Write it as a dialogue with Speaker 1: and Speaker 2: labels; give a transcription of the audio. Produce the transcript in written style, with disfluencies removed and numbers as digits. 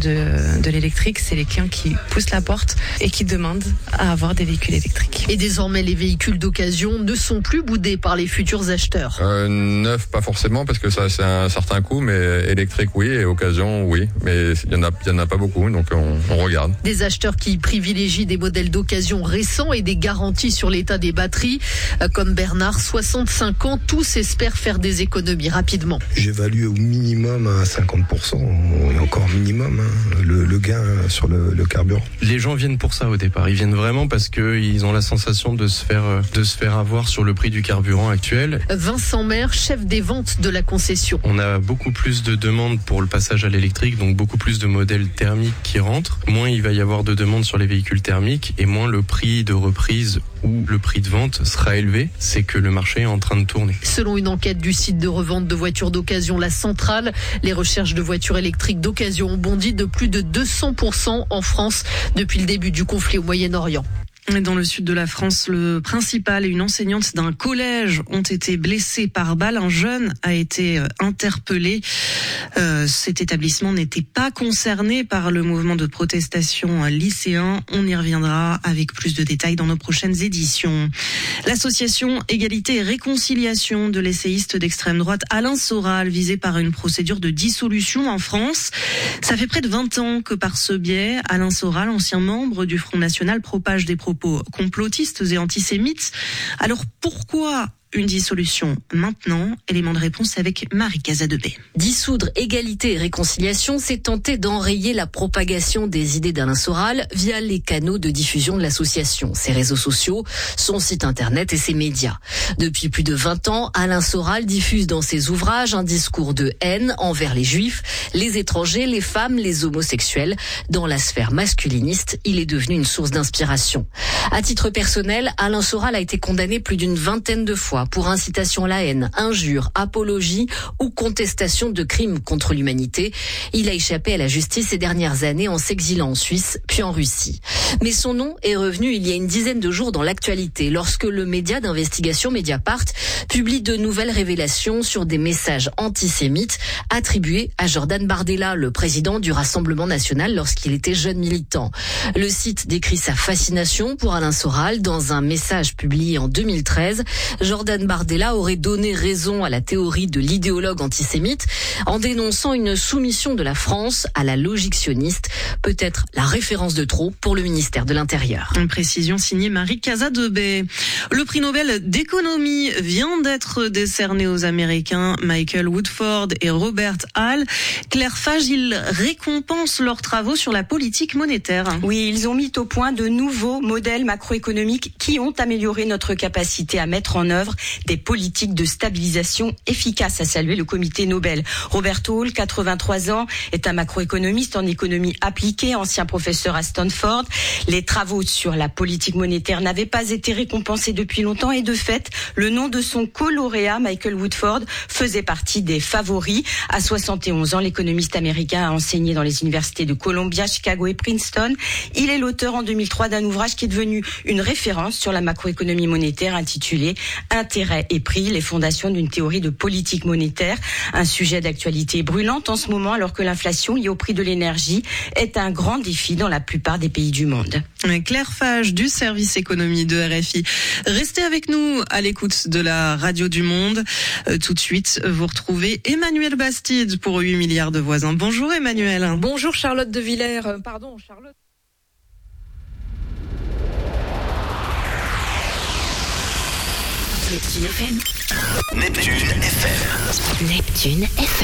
Speaker 1: de l'électrique, c'est les clients qui poussent la porte et qui demandent à avoir des véhicules électriques.
Speaker 2: Et désormais, les véhicules d'occasion ne sont plus boudés par les futurs acheteurs.
Speaker 3: Neuf, pas forcément, parce que ça, c'est un certain coût, mais électrique, oui, et occasion, oui. Mais il y en a pas beaucoup, donc on regarde.
Speaker 2: Des acheteurs qui privilégient des modèles d'occasion récents et des garanties sur l'état des batteries. Comme Bernard, 65 ans, tous espèrent faire des économies rapidement.
Speaker 4: J'évalue au minimum à 50%, et encore minimum, le gain sur le carburant.
Speaker 5: Les gens viennent pour ça au départ. Ils viennent vraiment parce qu'ils ont la sensation de se faire avoir sur le prix du carburant actuel.
Speaker 2: Vincent Maire, chef des ventes de la concession.
Speaker 5: On a beaucoup plus de demandes pour le passage à l'électrique, donc beaucoup plus de modèles thermiques qui rentrent. Moins il va y avoir de demandes sur les véhicules thermiques et moins le prix de reprise ou le prix de vente sera élevé. C'est que le marché est en train de tourner.
Speaker 2: Selon une enquête du site de revente de voitures d'occasion La Centrale, les recherches de voitures électriques d'occasion ont bondi de plus de 200% en France depuis le début du conflit au Moyen-Orient.
Speaker 1: Dans le sud de la France, le principal et une enseignante d'un collège ont été blessés par balle. Un jeune a été interpellé. Cet établissement n'était pas concerné par le mouvement de protestation lycéen. On y reviendra avec plus de détails dans nos prochaines éditions. L'association Égalité et Réconciliation de l'essayiste d'extrême droite Alain Soral, visé par une procédure de dissolution en France. Ça fait près de 20 ans que par ce biais, Alain Soral, ancien membre du Front National, propage des propos complotistes et antisémites. Alors pourquoi une dissolution maintenant? Élément de réponse avec Marie Casadebé.
Speaker 6: Dissoudre Égalité et Réconciliation, c'est tenter d'enrayer la propagation des idées d'Alain Soral via les canaux de diffusion de l'association, ses réseaux sociaux, son site internet et ses médias. Depuis plus de 20 ans, Alain Soral diffuse dans ses ouvrages un discours de haine envers les juifs, les étrangers, les femmes, les homosexuels. Dans la sphère masculiniste, il est devenu une source d'inspiration. À titre personnel, Alain Soral a été condamné plus d'une vingtaine de fois pour incitation à la haine, injure, apologie ou contestation de crimes contre l'humanité. Il a échappé à la justice ces dernières années en s'exilant en Suisse puis en Russie. Mais son nom est revenu il y a une dizaine de jours dans l'actualité lorsque le média d'investigation Mediapart publie de nouvelles révélations sur des messages antisémites attribués à Jordan Bardella, le président du Rassemblement national lorsqu'il était jeune militant. Le site décrit sa fascination pour Alain Soral dans un message publié en 2013. Jordan Bardella aurait donné raison à la théorie de l'idéologue antisémite en dénonçant une soumission de la France à la logique sioniste, peut-être la référence de trop pour le ministère de l'Intérieur.
Speaker 1: Une précision signée Marie Casadebé. Le prix Nobel d'économie vient d'être décerné aux Américains Michael Woodford et Robert Hall. Claire Fage, ils récompensent leurs travaux sur la politique monétaire.
Speaker 7: Oui, ils ont mis au point de nouveaux modèles macroéconomiques qui ont amélioré notre capacité à mettre en œuvre des politiques de stabilisation efficaces, a salué le comité Nobel. Robert Hall, 83 ans, est un macroéconomiste en économie appliquée, ancien professeur à Stanford. Les travaux sur la politique monétaire n'avaient pas été récompensés depuis longtemps et de fait, le nom de son co-lauréat, Michael Woodford, faisait partie des favoris. À 71 ans, l'économiste américain a enseigné dans les universités de Columbia, Chicago et Princeton. Il est l'auteur en 2003 d'un ouvrage qui est devenu une référence sur la macroéconomie monétaire intitulé Intérêt et prix, les fondations d'une théorie de politique monétaire. Un sujet d'actualité brûlante en ce moment alors que l'inflation liée au prix de l'énergie est un grand défi dans la plupart des pays du monde.
Speaker 1: Claire Fage du service économie de RFI. Restez avec nous à l'écoute de la radio du monde. Tout de suite, vous retrouvez Emmanuel Bastide pour 8 milliards de voisins. Bonjour Emmanuel.
Speaker 8: Bonjour Charlotte de Villers. Pardon Charlotte.
Speaker 9: Neptune FM. Neptune FM. Neptune FM.